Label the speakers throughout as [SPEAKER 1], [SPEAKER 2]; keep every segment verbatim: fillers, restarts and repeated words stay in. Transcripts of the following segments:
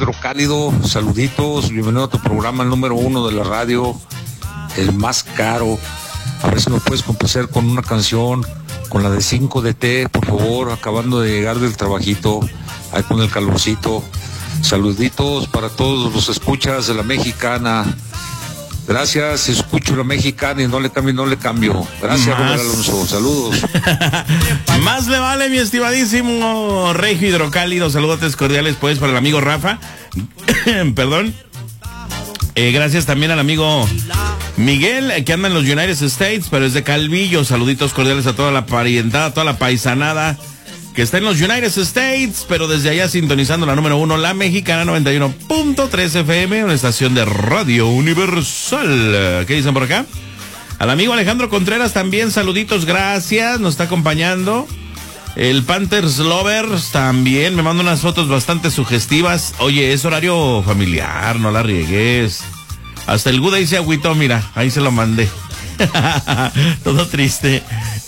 [SPEAKER 1] Hidrocálido, saluditos, bienvenido a tu programa, el número uno de la radio, el más caro. A ver si nos puedes complacer con una canción, con la de cinco de té, por favor, acabando de llegar del trabajito, ahí con el calorcito. Saluditos para todos los escuchas de la Mexicana. Gracias, escucho la Mexicana y no le cambio, no le cambio. Gracias, Robert Alonso, saludos.
[SPEAKER 2] Más le vale, mi estimadísimo Regio Hidrocálido, saludos cordiales pues para el amigo Rafa. Perdón. Eh, gracias también al amigo Miguel, que anda en los United States, pero es de Calvillo. Saluditos cordiales a toda la parientada, a toda la paisanada que está en los United States, pero desde allá sintonizando la número uno, la Mexicana noventa y uno punto tres F M, una estación de Radio Universal. ¿Qué dicen por acá? Al amigo Alejandro Contreras también, saluditos, gracias, nos está acompañando. El Panthers Lovers también, me manda unas fotos bastante sugestivas. Oye, es horario familiar, no la riegues. Hasta el Guda ahí se agüitó, mira, ahí se lo mandé. Todo triste.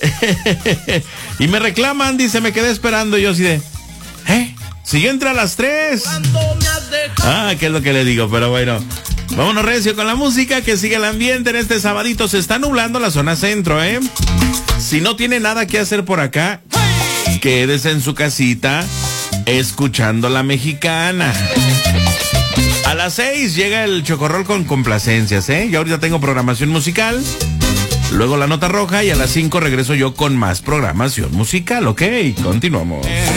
[SPEAKER 2] Y me reclaman, dice, me quedé esperando. Yo así de, ¿eh? Si yo entro a las tres. Ah, ¿qué es lo que le digo? Pero bueno, vámonos recio con la música, que sigue el ambiente en este sabadito. Se está nublando la zona centro, ¿eh? Si no tiene nada que hacer por acá, quédese en su casita escuchando la Mexicana. A las seis llega el Chocorrol con complacencias, ¿eh? Yo ahorita tengo programación musical, luego la nota roja y a las cinco regreso yo con más programación musical, ¿ok? Continuamos.